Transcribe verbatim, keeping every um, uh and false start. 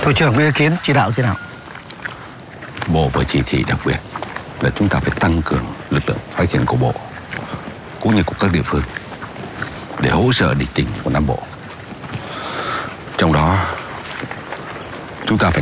Thủ trưởng có ý kiến chỉ đạo thế nào? Bộ vừa chỉ thị đặc biệt là chúng ta phải tăng cường lực lượng phát hiện của bộ cũng như của các địa phương để hỗ trợ địch tình của Nam Bộ. Trong đó chúng ta phải